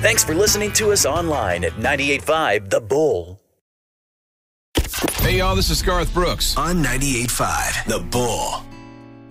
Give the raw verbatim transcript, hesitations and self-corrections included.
Thanks for listening to us online at ninety-eight point five The Bull. Hey, y'all, this is Garth Brooks on ninety-eight point five The Bull.